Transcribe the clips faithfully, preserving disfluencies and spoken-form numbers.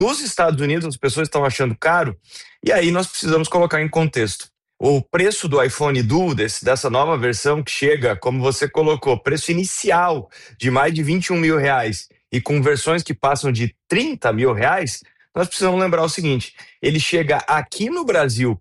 Nos Estados Unidos, as pessoas estão achando caro, e aí nós precisamos colocar em contexto. O preço do iPhone Duo, desse, dessa nova versão que chega, como você colocou, preço inicial de mais de vinte e um mil reais e com versões que passam de trinta mil reais, nós precisamos lembrar o seguinte, ele chega aqui no Brasil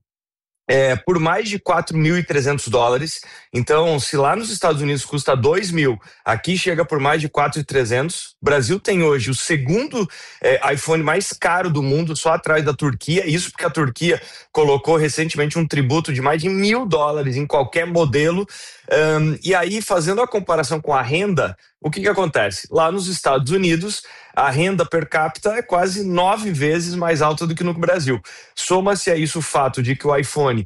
É, por mais de quatro mil e trezentos dólares. Então, se lá nos Estados Unidos custa dois mil, aqui chega por mais de quatro mil e trezentos. O Brasil tem hoje o segundo é, iPhone mais caro do mundo, só atrás da Turquia. Isso porque a Turquia colocou recentemente um tributo de mais de mil dólares em qualquer modelo. Um, e aí, fazendo a comparação com a renda, o que que acontece? Lá nos Estados Unidos, a renda per capita é quase nove vezes mais alta do que no Brasil. Soma-se a isso o fato de que o iPhone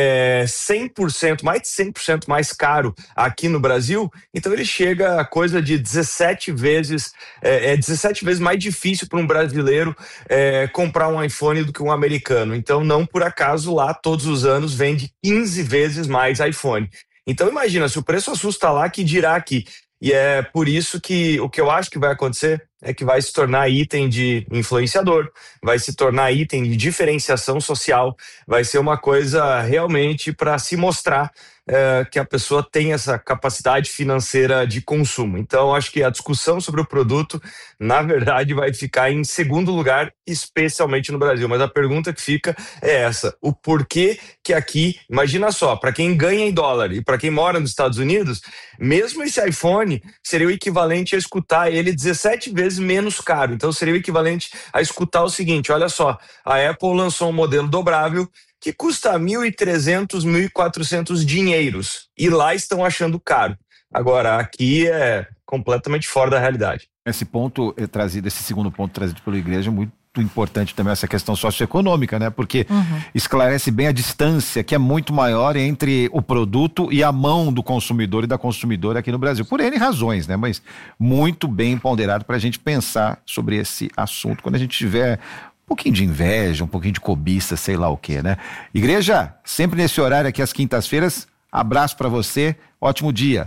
é cem por cento, mais de cem por cento mais caro aqui no Brasil, então ele chega a coisa de dezessete vezes, é, é dezessete vezes mais difícil para um brasileiro é, comprar um iPhone do que um americano. Então, não por acaso, lá todos os anos vende quinze vezes mais iPhone. Então, imagina, se o preço assusta lá, que dirá aqui. E é por isso que o que eu acho que vai acontecer é que vai se tornar item de influenciador, vai se tornar item de diferenciação social, vai ser uma coisa realmente para se mostrar é, que a pessoa tem essa capacidade financeira de consumo. Então, acho que a discussão sobre o produto, na verdade, vai ficar em segundo lugar, especialmente no Brasil. Mas a pergunta que fica é essa, o porquê que aqui, imagina só, para quem ganha em dólar e para quem mora nos Estados Unidos, mesmo esse iPhone seria o equivalente a escutar ele dezessete vezes menos caro. Então seria o equivalente a escutar o seguinte, olha só, a Apple lançou um modelo dobrável que custa mil e trezentos, mil e quatrocentos dinheiros e lá estão achando caro. Agora, aqui é completamente fora da realidade. Esse ponto é trazido, esse segundo ponto trazido pela igreja é muito importante também, essa questão socioeconômica, né? Porque uhum. esclarece bem a distância que é muito maior entre o produto e a mão do consumidor e da consumidora aqui no Brasil, por N razões, né? Mas muito bem ponderado para a gente pensar sobre esse assunto quando a gente tiver um pouquinho de inveja, um pouquinho de cobiça, sei lá o que, né? Igreja, sempre nesse horário aqui às quintas-feiras, abraço para você, ótimo dia.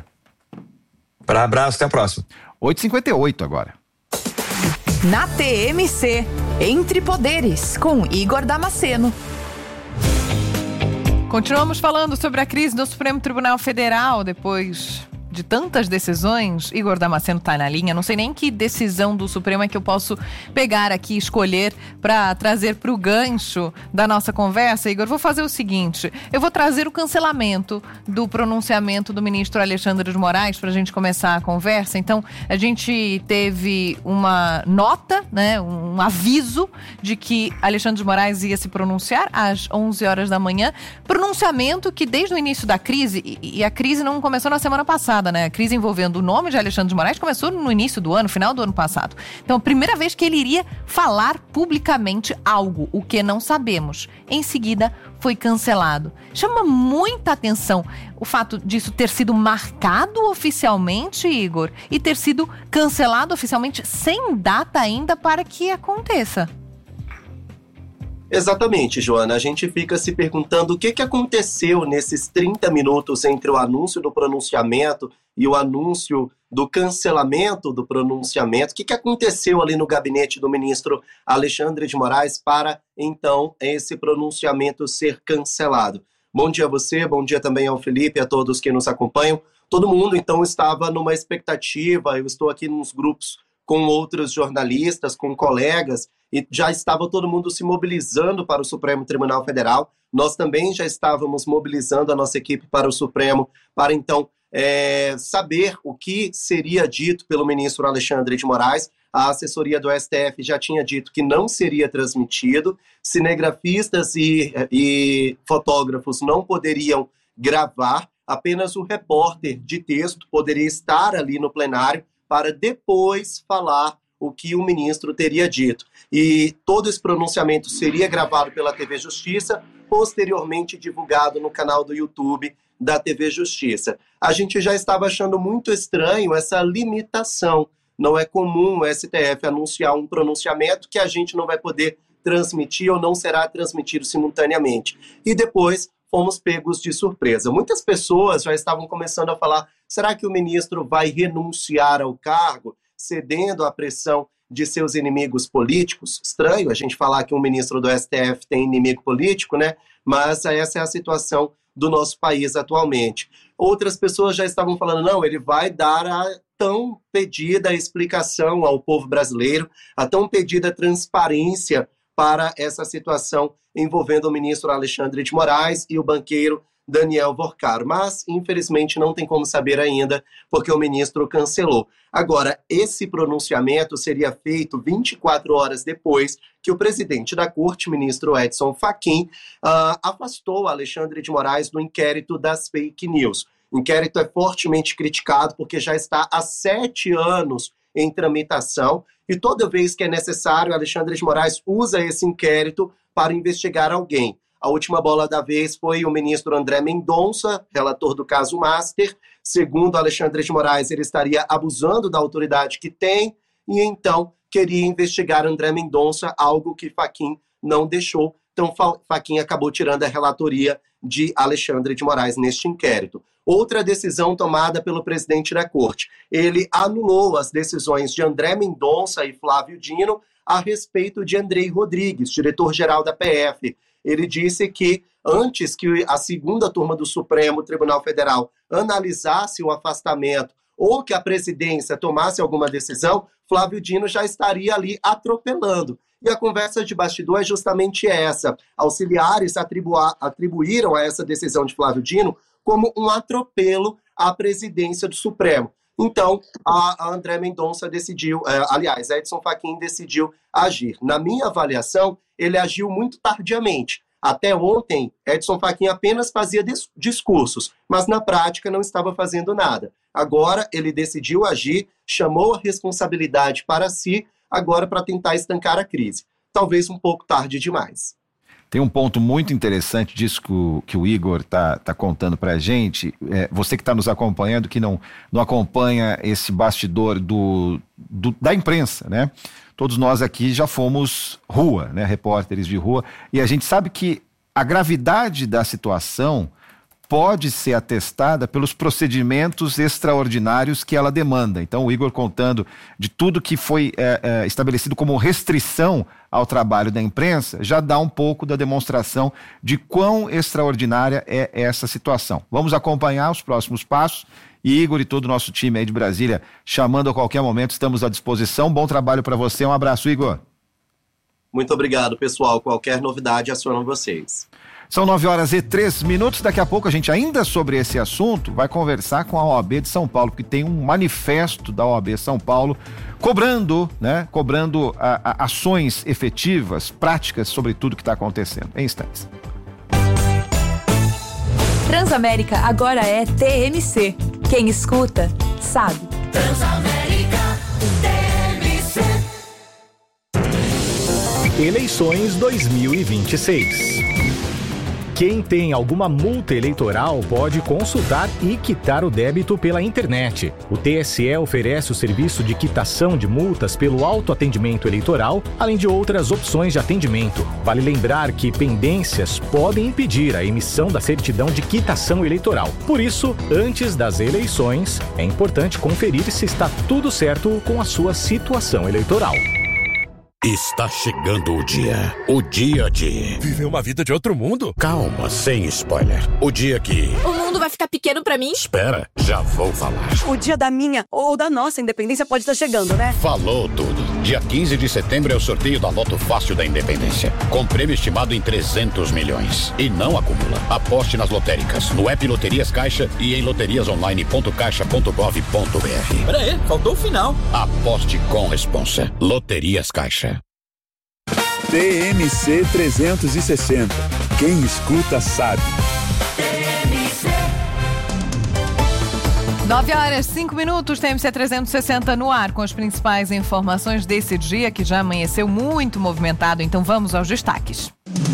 Para abraço, até a próxima. oito e cinquenta e oito agora. Na T M C, Entre Poderes, com Igor Damasceno. Continuamos falando sobre a crise do Supremo Tribunal Federal, depois de tantas decisões. Igor Damasceno está na linha, não sei nem que decisão do Supremo é que eu posso pegar aqui, escolher para trazer para o gancho da nossa conversa. Igor, vou fazer o seguinte, eu vou trazer o cancelamento do pronunciamento do ministro Alexandre de Moraes para a gente começar a conversa. Então, a gente teve uma nota, né, um aviso de que Alexandre de Moraes ia se pronunciar às onze horas da manhã, pronunciamento que desde o início da crise, e, e a crise não começou na semana passada, né? A crise envolvendo o nome de Alexandre de Moraes começou no início do ano, final do ano passado. Então, a primeira vez que ele iria falar publicamente algo, o que não sabemos. Em seguida, foi cancelado. Chama muita atenção o fato disso ter sido marcado oficialmente, Igor, e ter sido cancelado oficialmente sem data ainda para que aconteça. Exatamente, Joana. A gente fica se perguntando o que, que aconteceu nesses trinta minutos entre o anúncio do pronunciamento e o anúncio do cancelamento do pronunciamento. O que, que aconteceu ali no gabinete do ministro Alexandre de Moraes para, então, esse pronunciamento ser cancelado? Bom dia a você, bom dia também ao Felipe e a todos que nos acompanham. Todo mundo, então, estava numa expectativa. Eu estou aqui nos grupos com outros jornalistas, com colegas, e já estava todo mundo se mobilizando para o Supremo Tribunal Federal. Nós também já estávamos mobilizando a nossa equipe para o Supremo, para então é, saber o que seria dito pelo ministro Alexandre de Moraes. A assessoria do S T F já tinha dito que não seria transmitido, cinegrafistas e, e fotógrafos não poderiam gravar, apenas o repórter de texto poderia estar ali no plenário para depois falar o que o ministro teria dito. E todo esse pronunciamento seria gravado pela T V Justiça, posteriormente divulgado no canal do YouTube da T V Justiça. A gente já estava achando muito estranho essa limitação. Não é comum o S T F anunciar um pronunciamento que a gente não vai poder transmitir ou não será transmitido simultaneamente. E depois fomos pegos de surpresa. Muitas pessoas já estavam começando a falar, será que o ministro vai renunciar ao cargo, cedendo à pressão de seus inimigos políticos. Estranho a gente falar que um ministro do S T F tem inimigo político, né? Mas essa é a situação do nosso país atualmente. Outras pessoas já estavam falando, não, ele vai dar a tão pedida explicação ao povo brasileiro, a tão pedida transparência para essa situação envolvendo o ministro Alexandre de Moraes e o banqueiro Daniel Vorcaro. Mas, infelizmente, não tem como saber ainda, porque o ministro cancelou. Agora, esse pronunciamento seria feito vinte e quatro horas depois que o presidente da corte, ministro Edson Fachin, uh, afastou Alexandre de Moraes do inquérito das fake news. O inquérito é fortemente criticado porque já está há sete anos em tramitação e toda vez que é necessário, Alexandre de Moraes usa esse inquérito para investigar alguém. A última bola da vez foi o ministro André Mendonça, relator do caso Master. Segundo Alexandre de Moraes, ele estaria abusando da autoridade que tem e então queria investigar André Mendonça, algo que Fachin não deixou. Então, Fachin acabou tirando a relatoria de Alexandre de Moraes neste inquérito. Outra decisão tomada pelo presidente da corte. Ele anulou as decisões de André Mendonça e Flávio Dino a respeito de Andrei Rodrigues, diretor-geral da P F. Ele disse que antes que a segunda turma do Supremo Tribunal Federal analisasse o afastamento ou que a presidência tomasse alguma decisão, Flávio Dino já estaria ali atropelando. E a conversa de bastidor é justamente essa. Auxiliares atribuar, atribuíram a essa decisão de Flávio Dino como um atropelo à presidência do Supremo. Então, a, a André Mendonça decidiu, é, aliás, Edson Fachin decidiu agir. Na minha avaliação, ele agiu muito tardiamente. Até ontem, Edson Fachin apenas fazia dis- discursos, mas na prática não estava fazendo nada. Agora ele decidiu agir, chamou a responsabilidade para si, agora para tentar estancar a crise. Talvez um pouco tarde demais. Tem um ponto muito interessante disso que o, que o Igor está tá contando para a gente. É, você que está nos acompanhando, que não, não acompanha esse bastidor do, do, da imprensa, né? Todos nós aqui já fomos rua, né? Repórteres de rua, e a gente sabe que a gravidade da situação pode ser atestada pelos procedimentos extraordinários que ela demanda. Então, o Igor contando de tudo que foi é, é, estabelecido como restrição ao trabalho da imprensa, já dá um pouco da demonstração de quão extraordinária é essa situação. Vamos acompanhar os próximos passos e Igor e todo o nosso time aí de Brasília chamando a qualquer momento, estamos à disposição. Bom trabalho para você, um abraço, Igor. Muito obrigado, pessoal. Qualquer novidade, acionam vocês. São nove horas e três minutos, daqui a pouco a gente ainda sobre esse assunto vai conversar com a O A B de São Paulo, porque tem um manifesto da O A B São Paulo cobrando, né, cobrando a, a, ações efetivas, práticas sobre tudo que está acontecendo. Em instantes. Transamérica agora é T M C. Quem escuta, sabe. Transamérica, T M C. Eleições dois mil e vinte e seis. Quem tem alguma multa eleitoral pode consultar e quitar o débito pela internet. O T S E oferece o serviço de quitação de multas pelo autoatendimento eleitoral, além de outras opções de atendimento. Vale lembrar que pendências podem impedir a emissão da certidão de quitação eleitoral. Por isso, antes das eleições, é importante conferir se está tudo certo com a sua situação eleitoral. Está chegando o dia. O dia de... viver uma vida de outro mundo? Calma, sem spoiler. O dia que... o mundo vai ficar pequeno pra mim? Espera, já vou falar. O dia da minha ou da nossa independência pode estar chegando, né? Falou tudo. Dia quinze de setembro é o sorteio da Loto Fácil da Independência. Com prêmio estimado em trezentos milhões. E não acumula. Aposte nas lotéricas, no app Loterias Caixa e em loterias online ponto caixa ponto gov ponto br. Pera aí, faltou o final. Aposte com responsa. Loterias Caixa. T M C trezentos e sessenta. Quem escuta sabe. nove horas, cinco minutos, T M C trezentos e sessenta no ar, com as principais informações desse dia que já amanheceu muito movimentado. Então vamos aos destaques.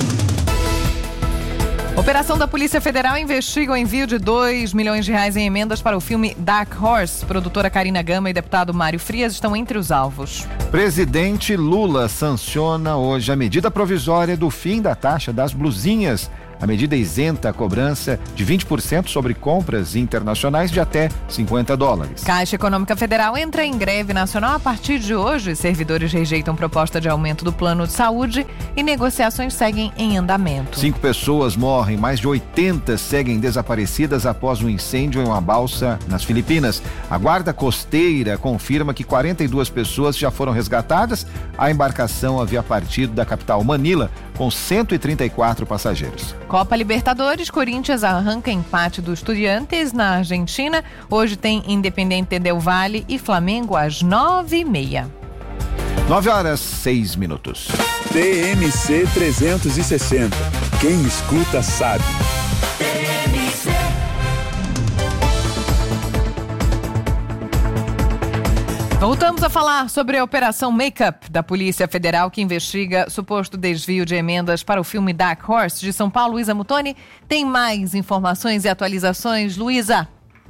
Operação da Polícia Federal investiga o envio de dois milhões de reais em emendas para o filme Dark Horse. Produtora Karina Gama e deputado Mário Frias estão entre os alvos. Presidente Lula sanciona hoje a medida provisória do fim da taxa das blusinhas A medida isenta a cobrança de vinte por cento sobre compras internacionais de até cinquenta dólares. Caixa Econômica Federal entra em greve nacional a partir de hoje. Servidores rejeitam proposta de aumento do plano de saúde e negociações seguem em andamento. Cinco pessoas morrem, mais de oitenta seguem desaparecidas após um incêndio em uma balsa nas Filipinas. A Guarda Costeira confirma que quarenta e duas pessoas já foram resgatadas. A embarcação havia partido da capital Manila com cento e trinta e quatro passageiros. Copa Libertadores, Corinthians arranca empate do Estudiantes na Argentina. Hoje tem Independiente Del Valle e Flamengo às nove e meia. Nove horas, seis minutos. T M C trezentos e sessenta. Quem escuta sabe. Voltamos a falar sobre a Operação Makeup da Polícia Federal, que investiga suposto desvio de emendas para o filme Dark Horse de São Paulo. Luísa Mutoni tem mais informações e atualizações. Luísa.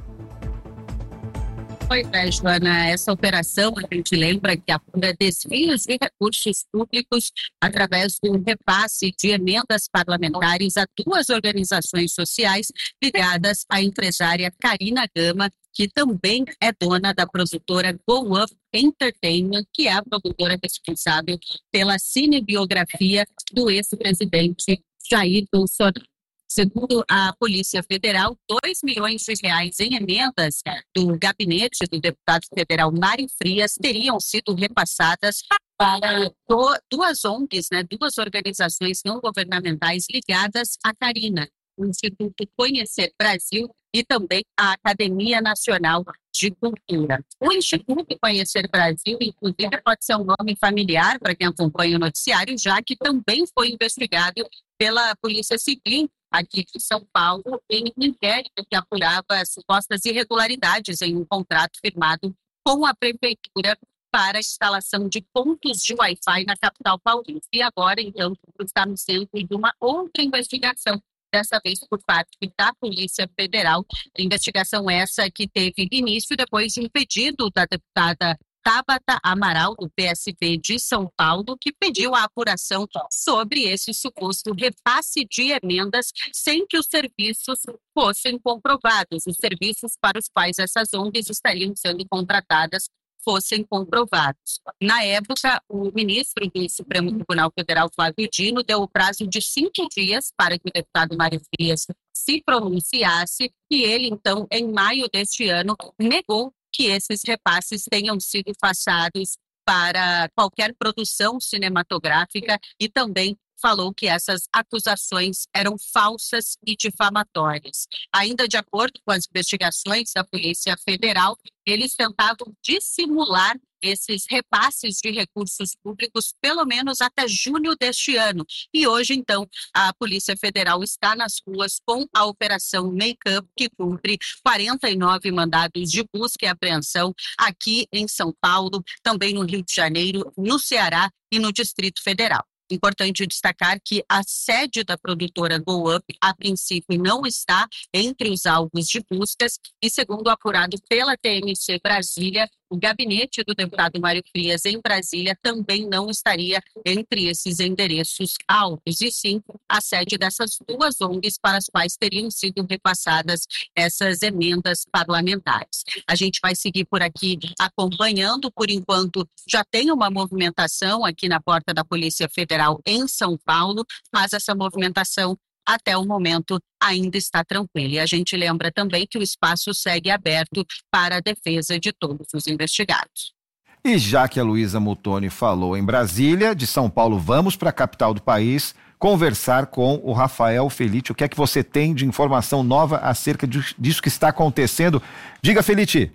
Pois é, Joana, essa operação, a gente lembra que apura desvios de recursos públicos através do repasse de emendas parlamentares a duas organizações sociais ligadas à empresária Karina Gama, que também é dona da produtora Go Up Entertainment, que é a produtora responsável pela cinebiografia do ex-presidente Jair Bolsonaro. Segundo a Polícia Federal, dois milhões de reais em emendas do gabinete do deputado federal Mário Frias teriam sido repassadas para duas O N Gs, né, duas organizações não governamentais ligadas à Karina, o Instituto Conhecer Brasil e também a Academia Nacional de Cultura. O Instituto Conhecer Brasil, inclusive, pode ser um nome familiar para quem acompanha o noticiário, já que também foi investigado pela Polícia Civil aqui de São Paulo em um inquérito que apurava supostas irregularidades em um contrato firmado com a Prefeitura para a instalação de pontos de Wi-Fi na capital paulista. E agora, então, está no centro de uma outra investigação, dessa vez por parte da Polícia Federal. Investigação essa que teve início depois de um pedido da deputada Tabata Amaral, do P S B de São Paulo, que pediu a apuração sobre esse suposto repasse de emendas sem que os serviços fossem comprovados. Os serviços para os quais essas O N Gs estariam sendo contratadas fossem comprovados. Na época, o ministro do Supremo Tribunal Federal, Flávio Dino, deu o prazo de cinco dias para que o deputado Mário Frias se pronunciasse e ele, então, em maio deste ano, negou que esses repasses tenham sido passados para qualquer produção cinematográfica e também falou que essas acusações eram falsas e difamatórias. Ainda de acordo com as investigações da Polícia Federal, eles tentavam dissimular esses repasses de recursos públicos pelo menos até junho deste ano. E hoje, então, a Polícia Federal está nas ruas com a Operação Makeup, que cumpre quarenta e nove mandados de busca e apreensão aqui em São Paulo, também no Rio de Janeiro, no Ceará e no Distrito Federal. Importante destacar que a sede da produtora Go Up, a princípio, não está entre os alvos de buscas e, segundo apurado pela T M C Brasília, o gabinete do deputado Mário Frias em Brasília também não estaria entre esses endereços alvos, e sim a sede dessas duas O N Gs para as quais teriam sido repassadas essas emendas parlamentares. A gente vai seguir por aqui acompanhando. Por enquanto, já tem uma movimentação aqui na porta da Polícia Federal em São Paulo, mas essa movimentação até o momento ainda está tranquila. E a gente lembra também que o espaço segue aberto para a defesa de todos os investigados. E já que a Luísa Mutoni falou em Brasília, de São Paulo vamos para a capital do país conversar com o Rafael Felite. O que é que você tem de informação nova acerca disso que está acontecendo? Diga, Felite.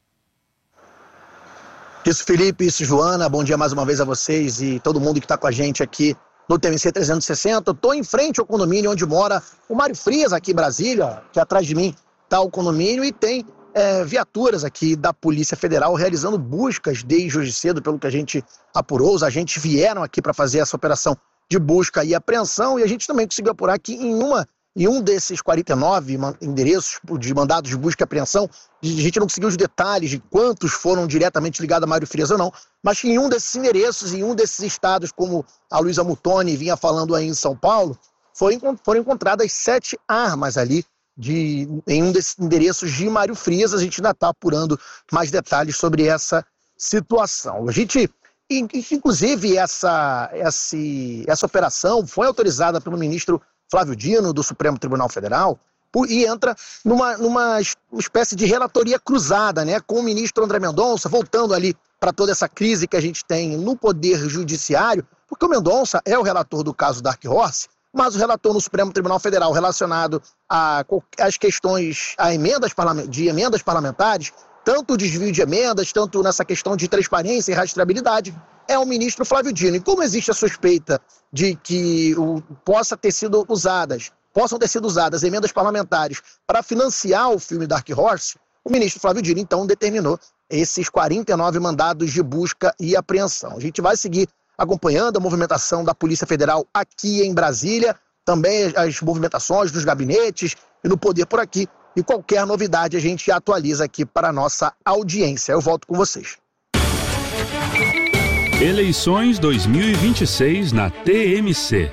Isso, Felipe, isso, Joana. Bom dia mais uma vez a vocês e todo mundo que está com a gente aqui no T M C trezentos e sessenta. Eu estou em frente ao condomínio onde mora o Mário Frias, aqui em Brasília, que atrás de mim está o condomínio, e tem é, viaturas aqui da Polícia Federal realizando buscas desde hoje cedo, pelo que a gente apurou. Os agentes vieram aqui para fazer essa operação de busca e apreensão, e a gente também conseguiu apurar que em, uma, em um desses quarenta e nove endereços de mandados de busca e apreensão, a gente não conseguiu os detalhes de quantos foram diretamente ligados a Mário Frias ou não, mas em um desses endereços, em um desses estados, como a Luísa Mutoni vinha falando aí em São Paulo, foi, foram encontradas sete armas ali de, em um desses endereços de Mário Frias. A gente ainda está apurando mais detalhes sobre essa situação. A gente, inclusive, essa, essa, essa operação foi autorizada pelo ministro Flávio Dino, do Supremo Tribunal Federal, e entra numa, numa espécie de relatoria cruzada, né, com o ministro André Mendonça, voltando ali para toda essa crise que a gente tem no Poder Judiciário, porque o Mendonça é o relator do caso Dark Horse, mas o relator no Supremo Tribunal Federal relacionado às questões a emendas de emendas parlamentares, tanto o desvio de emendas, tanto nessa questão de transparência e rastreabilidade, é o ministro Flávio Dino. E como existe a suspeita de que o, possa ter sido usadas, possam ter sido usadas emendas parlamentares para financiar o filme Dark Horse, o ministro Flávio Dino, então, determinou esses quarenta e nove mandados de busca e apreensão. A gente vai seguir acompanhando a movimentação da Polícia Federal aqui em Brasília, também as movimentações dos gabinetes e no poder por aqui, e qualquer novidade a gente atualiza aqui para a nossa audiência. Eu volto com vocês. Eleições dois mil e vinte e seis na T M C.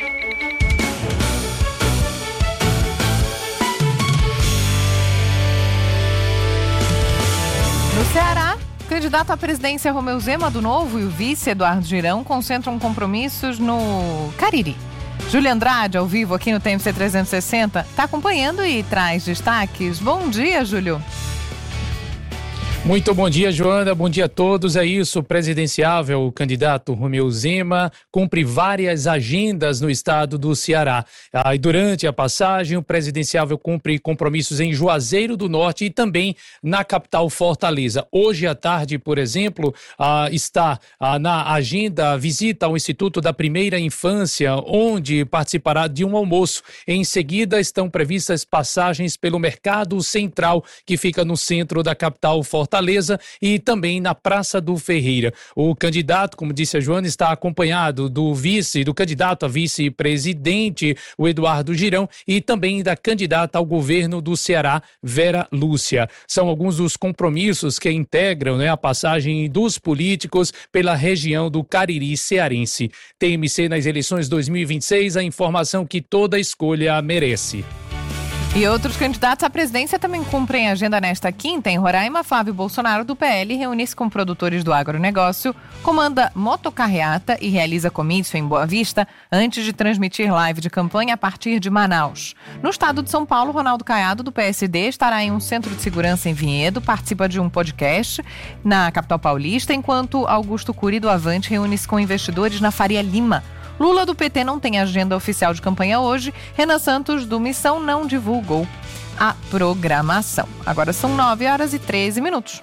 No Ceará, o candidato à presidência Romeu Zema do Novo e o vice Eduardo Girão concentram compromissos no Cariri. Júlia Andrade, ao vivo aqui no T M C trezentos e sessenta, está acompanhando e traz destaques. Bom dia, Júlio. Muito bom dia, Joana. Bom dia a todos. É isso, o presidenciável, o candidato Romeu Zema, cumpre várias agendas no estado do Ceará. Ah, e durante a passagem, o presidenciável cumpre compromissos em Juazeiro do Norte e também na capital Fortaleza. Hoje à tarde, por exemplo, ah, está ah, na agenda a visita ao Instituto da Primeira Infância, onde participará de um almoço. Em seguida, estão previstas passagens pelo Mercado Central, que fica no centro da capital Fortaleza. Fortaleza e também na Praça do Ferreira. O candidato, como disse a Joana, está acompanhado do vice, do candidato a vice-presidente, o Eduardo Girão, e também da candidata ao governo do Ceará, Vera Lúcia. São alguns dos compromissos que integram, né, a passagem dos políticos pela região do Cariri cearense. T M C nas eleições dois mil e vinte e seis, a informação que toda escolha merece. E outros candidatos à presidência também cumprem a agenda nesta quinta. Em Roraima, Flávio Bolsonaro, do P L, reúne-se com produtores do agronegócio, comanda motocarreata e realiza comício em Boa Vista antes de transmitir live de campanha a partir de Manaus. No estado de São Paulo, Ronaldo Caiado, do P S D, estará em um centro de segurança em Vinhedo, participa de um podcast na capital paulista, enquanto Augusto Cury, do Avante, reúne-se com investidores na Faria Lima. Lula, do P T, não tem agenda oficial de campanha hoje. Renan Santos, do Missão, não divulgou a programação. Agora são nove horas e treze minutos.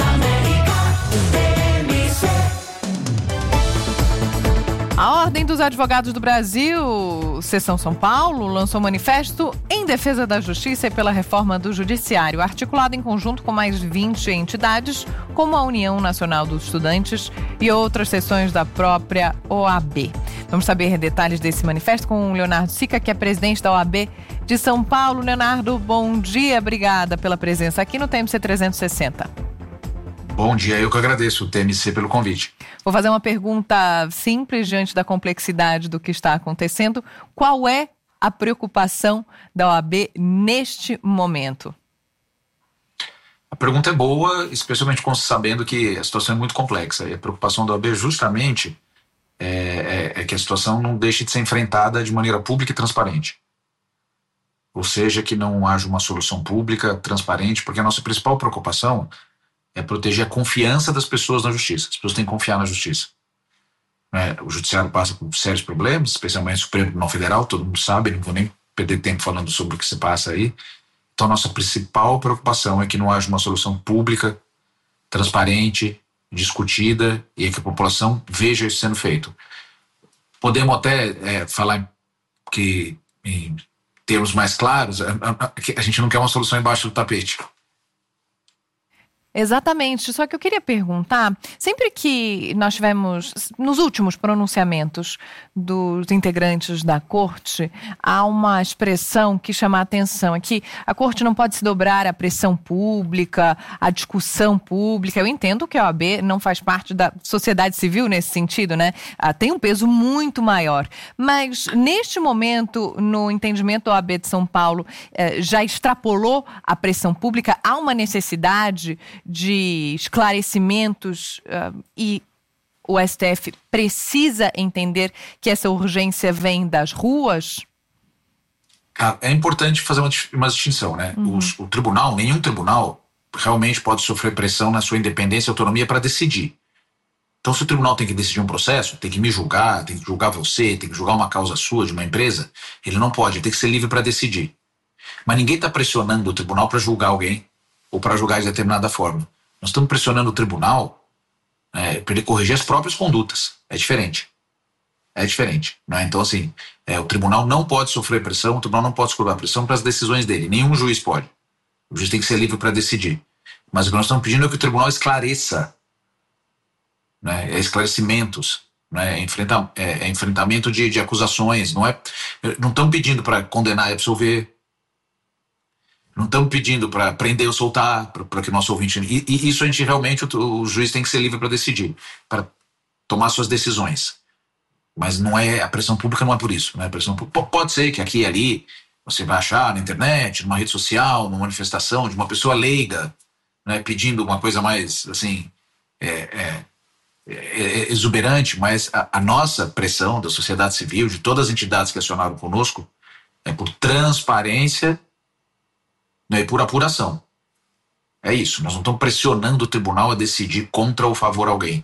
A Ordem dos Advogados do Brasil, Seção São Paulo, lançou um manifesto em defesa da justiça e pela reforma do judiciário, articulado em conjunto com mais de vinte entidades, como a União Nacional dos Estudantes e outras seções da própria O A B. Vamos saber detalhes desse manifesto com o Leonardo Sica, que é presidente da O A B de São Paulo. Leonardo, bom dia, obrigada pela presença aqui no T M C trezentos e sessenta. Bom dia, eu que agradeço o T M C pelo convite. Vou fazer uma pergunta simples diante da complexidade do que está acontecendo. Qual é a preocupação da O A B neste momento? A pergunta é boa, especialmente sabendo que a situação é muito complexa. E a preocupação da O A B justamente é, é, é que a situação não deixe de ser enfrentada de maneira pública e transparente. Ou seja, que não haja uma solução pública, transparente, porque a nossa principal preocupação é proteger a confiança das pessoas na justiça. As pessoas têm que confiar na justiça. É, o judiciário passa por sérios problemas, especialmente o Supremo Tribunal Federal, todo mundo sabe, não vou nem perder tempo falando sobre o que se passa aí. Então, a nossa principal preocupação é que não haja uma solução pública, transparente, discutida, e que a população veja isso sendo feito. Podemos até é, falar que, em termos mais claros, a, a, a gente não quer uma solução embaixo do tapete. Exatamente, só que eu queria perguntar, sempre que nós tivemos, nos últimos pronunciamentos dos integrantes da corte, há uma expressão que chama a atenção, é que a corte não pode se dobrar à pressão pública, à discussão pública. Eu entendo que a O A B não faz parte da sociedade civil nesse sentido, né? Ah, tem um peso muito maior, mas neste momento, no entendimento da O A B de São Paulo, eh, já extrapolou a pressão pública, há uma necessidade de esclarecimentos uh, e o S T F precisa entender que essa urgência vem das ruas? É importante fazer uma, uma distinção, né? Uhum. O, o tribunal, nenhum tribunal realmente pode sofrer pressão na sua independência e autonomia para decidir. Então, se o tribunal tem que decidir um processo, tem que me julgar, tem que julgar você, tem que julgar uma causa sua de uma empresa, ele não pode, ele tem que ser livre para decidir. Mas ninguém está pressionando o tribunal para julgar alguém ou para julgar de determinada forma. Nós estamos pressionando o tribunal é, para ele corrigir as próprias condutas. É diferente. É diferente. Né? Então, assim, é, o tribunal não pode sofrer pressão, o tribunal não pode sofrer pressão para as decisões dele. Nenhum juiz pode. O juiz tem que ser livre para decidir. Mas o que nós estamos pedindo é que o tribunal esclareça. Né? É esclarecimentos. Né? É, enfrenta, é, é enfrentamento de, de acusações. Não, é, não estamos pedindo para condenar e absolver. Não estamos pedindo para prender ou soltar, para que o nosso ouvinte... E, e isso a gente realmente, o, o juiz tem que ser livre para decidir, para tomar suas decisões. Mas não é, a pressão pública não é por isso. Né? A pressão pública, pode ser que aqui e ali você vai achar na internet, numa rede social, numa manifestação de uma pessoa leiga, né, pedindo uma coisa mais, assim, é, é, é exuberante, mas a, a nossa pressão da sociedade civil, de todas as entidades que acionaram conosco, é por transparência, e por apuração. É isso, nós não estamos pressionando o tribunal a decidir contra ou favor a alguém.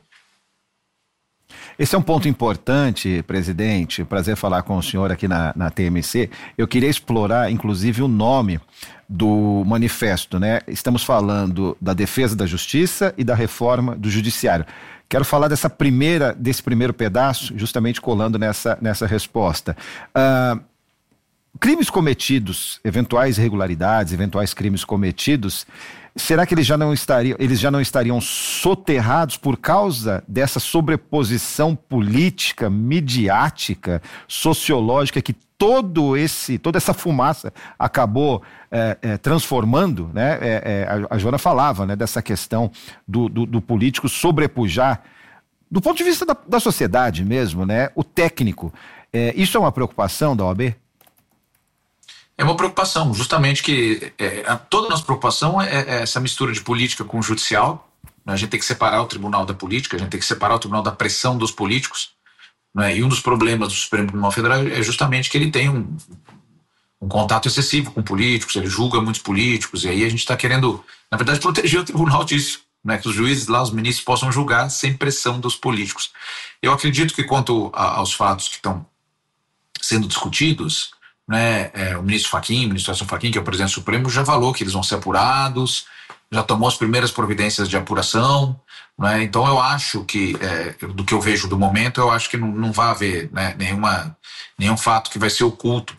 Esse é um ponto importante, presidente. Prazer falar com o senhor aqui na, na T M C. Eu queria explorar, inclusive, o nome do manifesto, né? Estamos falando da defesa da justiça e da reforma do judiciário. Quero falar dessa primeira, desse primeiro pedaço, justamente colando nessa, nessa resposta. Ah, crimes cometidos, eventuais irregularidades, eventuais crimes cometidos, será que eles já não estariam, eles já não estariam soterrados por causa dessa sobreposição política, midiática, sociológica que todo esse, toda essa fumaça acabou é, é, transformando, né? É, é, a, a Joana falava, né, dessa questão do, do, do político sobrepujar, do ponto de vista da, da sociedade mesmo, né? O técnico. É, isso é uma preocupação da O A B? É uma preocupação, justamente que é, a, toda a nossa preocupação é, é essa mistura de política com o judicial. Né? A gente tem que separar o tribunal da política, a gente tem que separar o tribunal da pressão dos políticos. Né? E um dos problemas do Supremo Tribunal Federal é justamente que ele tem um, um contato excessivo com políticos, ele julga muitos políticos, e aí a gente está querendo, na verdade, proteger o tribunal disso. Né? Que os juízes lá, os ministros, possam julgar sem pressão dos políticos. Eu acredito que quanto a, aos fatos que estão sendo discutidos, né, é, o ministro Fachin, o ministro Edson Fachin, que é o presidente do Supremo, já falou que eles vão ser apurados, já tomou as primeiras providências de apuração, né, então eu acho que, é, do que eu vejo do momento, eu acho que não, não vai haver, né, nenhuma, nenhum fato que vai ser oculto,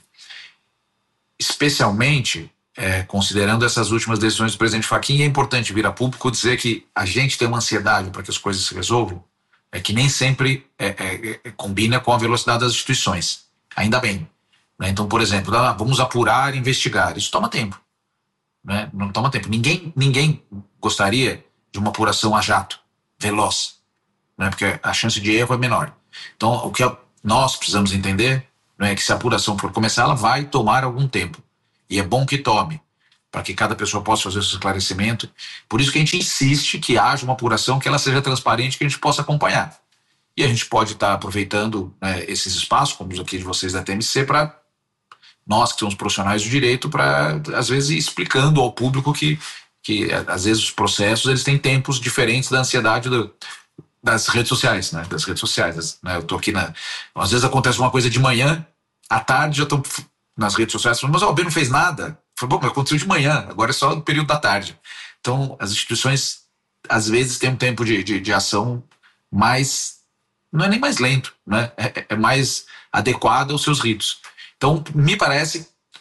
especialmente é, considerando essas últimas decisões do presidente Fachin. É importante vir a público dizer que a gente tem uma ansiedade para que as coisas se resolvam, é que nem sempre é, é, é, combina com a velocidade das instituições, ainda bem. Então, por exemplo, vamos apurar e investigar. Isso toma tempo. Né? Não toma tempo. Ninguém, ninguém gostaria de uma apuração a jato, veloz, né? Porque a chance de erro é menor. Então, o que nós precisamos entender, né, é que se a apuração for começar, ela vai tomar algum tempo. E é bom que tome, para que cada pessoa possa fazer o seu esclarecimento. Por isso que a gente insiste que haja uma apuração, que ela seja transparente, que a gente possa acompanhar. E a gente pode estar aproveitando, né, esses espaços, como os aqui de vocês da T M C, para nós que somos profissionais do direito, para, às vezes, ir explicando ao público que, que, às vezes, os processos eles têm tempos diferentes da ansiedade do, das redes sociais, né? Das redes sociais, né? Eu tô aqui na... Às vezes acontece uma coisa de manhã, à tarde já estão nas redes sociais falando, mas a O A B não fez nada. Falei, bom, mas aconteceu de manhã, agora é só no período da tarde. Então, as instituições, às vezes, têm um tempo de, de, de ação mais... Não é nem mais lento, né? É, é mais adequado aos seus ritos. Então, me parece,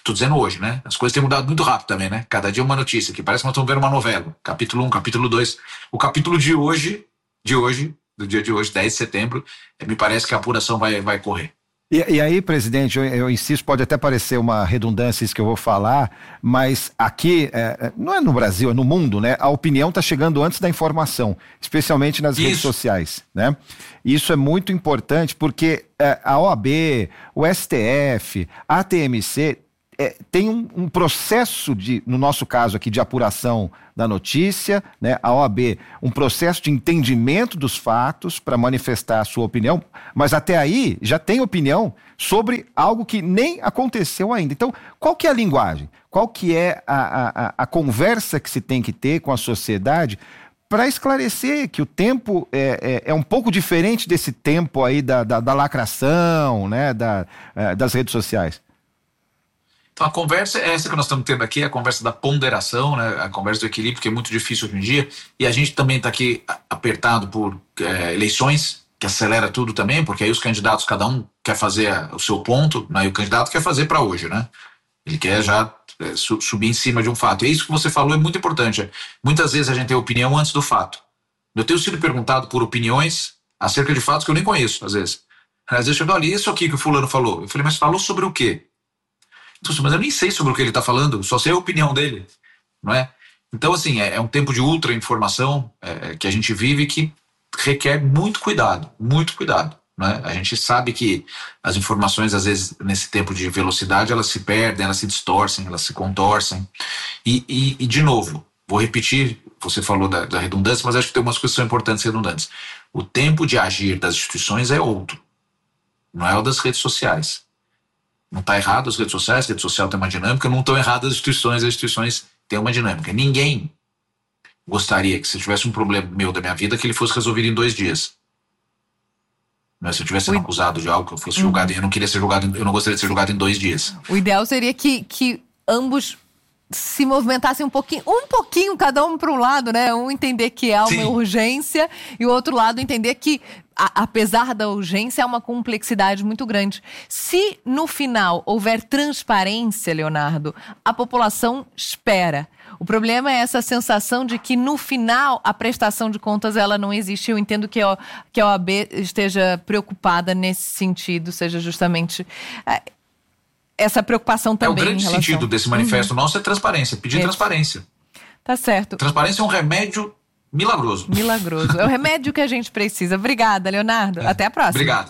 Estou dizendo hoje, né? As coisas têm mudado muito rápido também, né? Cada dia uma notícia, que parece que nós estamos vendo uma novela. Capítulo um, capítulo dois. O capítulo de hoje, de hoje, do dia de hoje, dez de setembro, me parece que a apuração vai, vai correr. E, e aí, presidente, eu, eu insisto, pode até parecer uma redundância isso que eu vou falar, mas aqui, é, não é no Brasil, é no mundo, né? A opinião está chegando antes da informação, especialmente nas isso. redes sociais, né? Isso é muito importante porque é, a O A B, o S T F, a T M C... É, tem um, um processo, de, no nosso caso aqui, de apuração da notícia, né? A O A B, um processo de entendimento dos fatos para manifestar a sua opinião, mas até aí já tem opinião sobre algo que nem aconteceu ainda. Então, qual que é a linguagem? Qual que é a, a, a conversa que se tem que ter com a sociedade para esclarecer que o tempo é, é, é um pouco diferente desse tempo aí da, da, da lacração, né? da, é, das redes sociais? Então a conversa é essa que nós estamos tendo aqui, a conversa da ponderação, né, a conversa do equilíbrio, que é muito difícil hoje em dia, e a gente também está aqui apertado por é, eleições, que acelera tudo também, porque aí os candidatos, cada um quer fazer o seu ponto, né, e o candidato quer fazer para hoje, né? Ele quer já é, su- subir em cima de um fato. E isso que você falou é muito importante. Muitas vezes a gente tem opinião antes do fato. Eu tenho sido perguntado por opiniões acerca de fatos que eu nem conheço, às vezes. Às vezes eu falo, olha, isso aqui que o fulano falou. Eu falei, mas falou sobre o quê? Mas eu nem sei sobre o que ele está falando, só sei a opinião dele, não é? Então, assim, é, é um tempo de ultra informação é, que a gente vive que requer muito cuidado, muito cuidado, né? A gente sabe que as informações, às vezes, nesse tempo de velocidade, elas se perdem, elas se distorcem, elas se contorcem. E, e, e de novo, vou repetir, você falou da, da redundância, mas acho que tem umas coisas que são importantes e redundantes. O tempo de agir das instituições é outro, não é o das redes sociais. Não está errado as redes sociais, a rede social tem uma dinâmica, não estão erradas as instituições, as instituições têm uma dinâmica. Ninguém gostaria que se tivesse um problema meu da minha vida, que ele fosse resolvido em dois dias. Mas se eu tivesse sendo acusado de algo, que eu fosse julgado, eu não queria ser julgado, eu não gostaria de ser julgado em dois dias. O ideal seria que, que ambos se movimentassem um pouquinho, um pouquinho cada um para um lado, né? Um entender que há uma Sim. urgência e o outro lado entender que A, apesar da urgência, há uma complexidade muito grande. Se, no final, houver transparência, Leonardo, a população espera. O problema é essa sensação de que, no final, a prestação de contas ela não existe. Eu entendo que a, que a O A B esteja preocupada nesse sentido, seja justamente é, essa preocupação também. É o grande relação... sentido desse manifesto uhum. nosso é transparência, pedir é. transparência. Tá certo. Transparência é um remédio milagroso. Milagroso. É o remédio que a gente precisa. Obrigada, Leonardo. É. Até a próxima. Obrigado.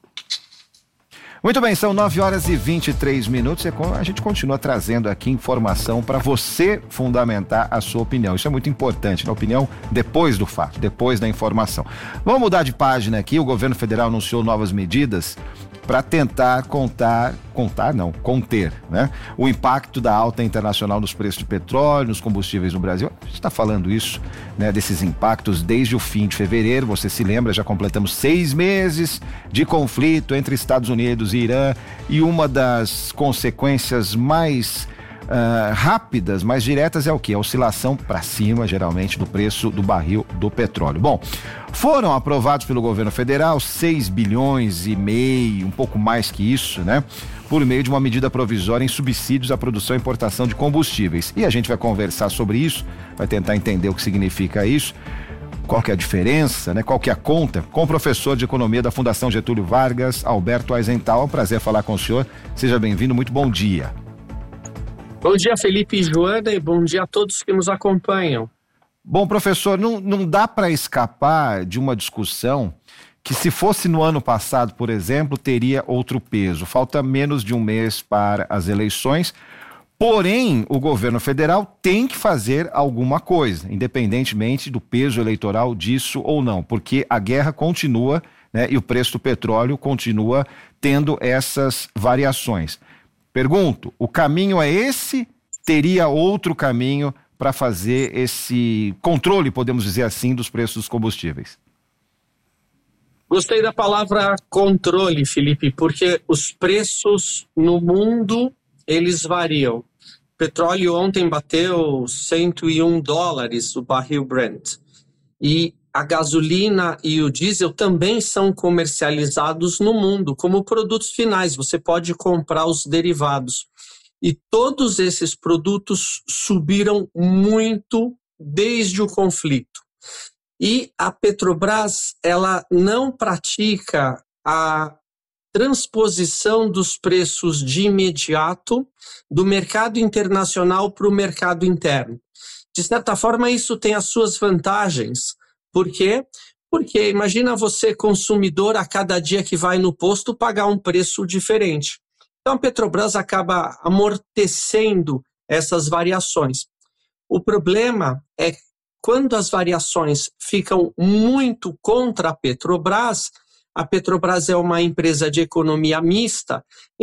Muito bem, são nove horas e vinte e três minutos e a gente continua trazendo aqui informação para você fundamentar a sua opinião. Isso é muito importante, né? Opinião depois do fato, depois da informação. Vamos mudar de página aqui. O governo federal anunciou novas medidas para tentar contar, contar não, conter, né, o impacto da alta internacional nos preços de petróleo, nos combustíveis no Brasil. A gente está falando isso, né, desses impactos desde o fim de fevereiro. Você se lembra, já completamos seis meses de conflito entre Estados Unidos e Irã, e uma das consequências mais Uh, rápidas, mais diretas é o que? A oscilação para cima, geralmente, do preço do barril do petróleo. Bom, foram aprovados pelo governo federal seis bilhões e meio, um pouco mais que isso, né? Por meio de uma medida provisória em subsídios à produção e importação de combustíveis. E a gente vai conversar sobre isso, vai tentar entender o que significa isso, qual que é a diferença, né? Qual que é a conta, com o professor de economia da Fundação Getúlio Vargas, Alberto Aizental. É um prazer falar com o senhor. Seja bem-vindo, muito bom dia. Bom dia, Felipe e Joana, e bom dia a todos que nos acompanham. Bom, professor, não, não dá para escapar de uma discussão que, se fosse no ano passado, por exemplo, teria outro peso. Falta menos de um mês para as eleições, porém, o governo federal tem que fazer alguma coisa, independentemente do peso eleitoral disso ou não, porque a guerra continua, né, e o preço do petróleo continua tendo essas variações. Pergunto, o caminho é esse? Teria outro caminho para fazer esse controle, podemos dizer assim, dos preços dos combustíveis? Gostei da palavra controle, Felipe, porque os preços no mundo, eles variam. O petróleo ontem bateu cento e um dólares o barril Brent. E a gasolina e o diesel também são comercializados no mundo como produtos finais. Você pode comprar os derivados. E todos esses produtos subiram muito desde o conflito. E a Petrobras, ela não pratica a transposição dos preços de imediato do mercado internacional para o mercado interno. De certa forma, isso tem as suas vantagens. Por quê? Porque imagina você, consumidor, a cada dia que vai no posto, pagar um preço diferente. Então, a Petrobras acaba amortecendo essas variações. O problema é que quando as variações ficam muito contra a Petrobras, a Petrobras é uma empresa de economia mista,